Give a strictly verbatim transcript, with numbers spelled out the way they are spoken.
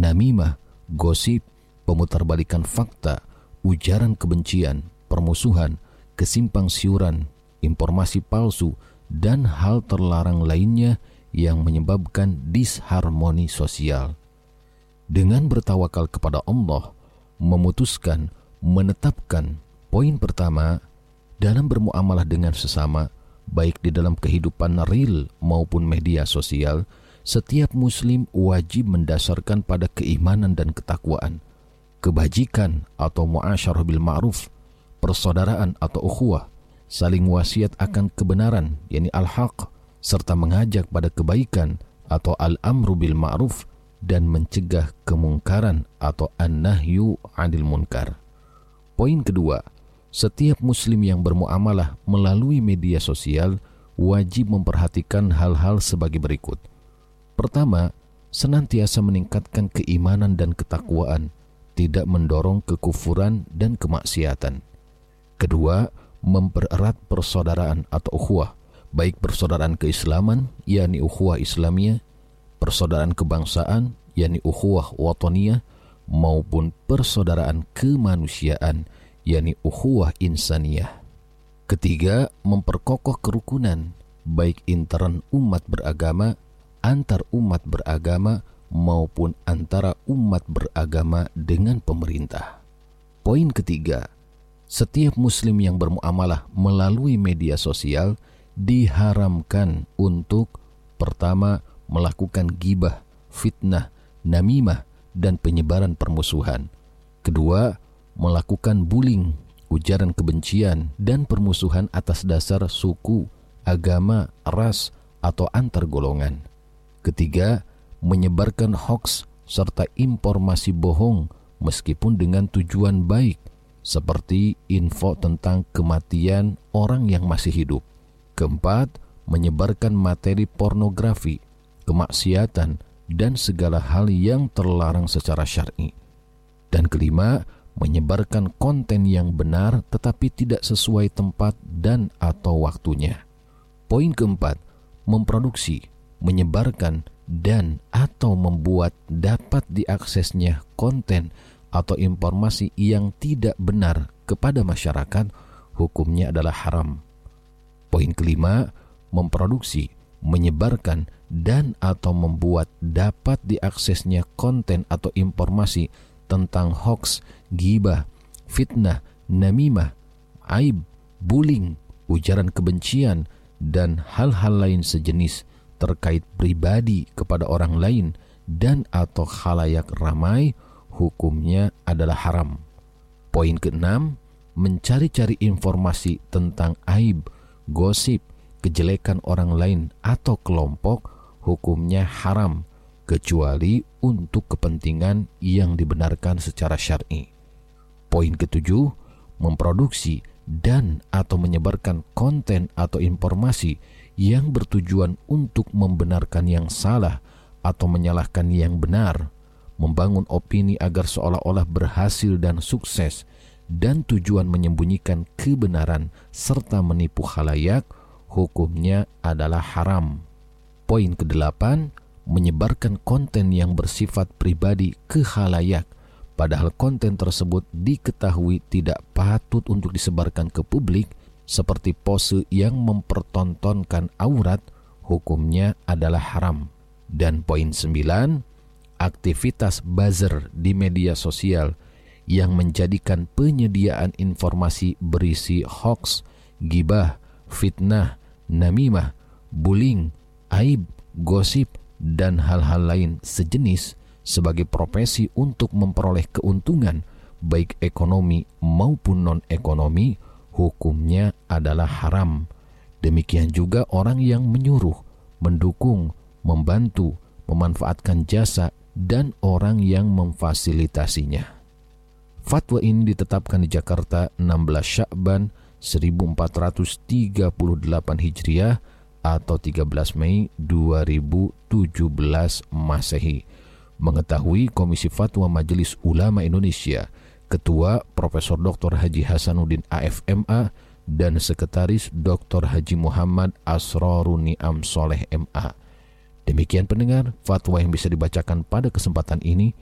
namimah, gosip, pemutarbalikan fakta, ujaran kebencian, permusuhan, kesimpang siuran, informasi palsu, dan hal terlarang lainnya yang menyebabkan disharmoni sosial. Dengan bertawakal kepada Allah, memutuskan, menetapkan poin pertama dalam bermuamalah dengan sesama, baik di dalam kehidupan real maupun media sosial, setiap muslim wajib mendasarkan pada keimanan dan ketakwaan, kebajikan atau muasyarah bil ma'ruf, persaudaraan atau ukhuwah, saling wasiat akan kebenaran yakni al-haq, serta mengajak pada kebaikan atau al-amru bil ma'ruf, dan mencegah kemungkaran atau an-nahyu 'anil munkar. Poin kedua, setiap muslim yang bermuamalah melalui media sosial wajib memperhatikan hal-hal sebagai berikut. Pertama, senantiasa meningkatkan keimanan dan ketakwaan, tidak mendorong kekufuran dan kemaksiatan. Kedua, mempererat persaudaraan atau ukhuwah, baik persaudaraan keislaman, yakni ukhuwah Islamiyah, persaudaraan kebangsaan, yakni ukhuwah wataniyah, maupun persaudaraan kemanusiaan, yakni ukhuwah insaniyah. Ketiga, memperkokoh kerukunan, baik intern umat beragama, antar umat beragama, maupun antara umat beragama dengan pemerintah. Poin ketiga, setiap muslim yang bermuamalah melalui media sosial diharamkan untuk pertama, melakukan ghibah, fitnah, namimah, dan penyebaran permusuhan. Kedua, melakukan bullying, ujaran kebencian, dan permusuhan atas dasar suku, agama, ras, atau antar golongan. Ketiga, menyebarkan hoaks serta informasi bohong meskipun dengan tujuan baik, seperti info tentang kematian orang yang masih hidup. Keempat, menyebarkan materi pornografi, kemaksiatan, dan segala hal yang terlarang secara syar'i. Dan kelima, menyebarkan konten yang benar tetapi tidak sesuai tempat dan atau waktunya. Poin keempat, memproduksi, menyebarkan, dan atau membuat dapat diaksesnya konten atau informasi yang tidak benar kepada masyarakat, hukumnya adalah haram. Poin kelima, memproduksi, menyebarkan, dan atau membuat dapat diaksesnya konten atau informasi tentang hoaks, ghibah, fitnah, namimah, aib, bullying, ujaran kebencian, dan hal-hal lain sejenis terkait pribadi kepada orang lain dan atau khalayak ramai, hukumnya adalah haram. Poin keenam, mencari-cari informasi tentang aib, gosip, kejelekan orang lain atau kelompok, hukumnya haram, kecuali untuk kepentingan yang dibenarkan secara syar'i. Poin ketujuh, memproduksi dan atau menyebarkan konten atau informasi yang bertujuan untuk membenarkan yang salah atau menyalahkan yang benar, membangun opini agar seolah-olah berhasil dan sukses, dan tujuan menyembunyikan kebenaran serta menipu khalayak, hukumnya adalah haram. Poin kedelapan, menyebarkan konten yang bersifat pribadi ke khalayak, padahal konten tersebut diketahui tidak patut untuk disebarkan ke publik, seperti pose yang mempertontonkan aurat, hukumnya adalah haram. Dan poin sembilan, aktivitas buzzer di media sosial yang menjadikan penyediaan informasi berisi hoaks, ghibah, fitnah, namimah, bullying, aib, gosip, dan hal-hal lain sejenis sebagai profesi untuk memperoleh keuntungan, baik ekonomi maupun non-ekonomi, hukumnya adalah haram. Demikian juga orang yang menyuruh, mendukung, membantu, memanfaatkan jasa, dan orang yang memfasilitasinya. Fatwa ini ditetapkan di Jakarta enam belas Sya'ban seribu empat ratus tiga puluh delapan Hijriah atau tiga belas Mei dua ribu tujuh belas Masehi. Mengetahui Komisi Fatwa Majelis Ulama Indonesia, Ketua Profesor Doktor Haji Hasanuddin A F M A dan Sekretaris Doktor Haji Muhammad Asrorun Ni'am Soleh M A. Demikian pendengar, fatwa yang bisa dibacakan pada kesempatan ini.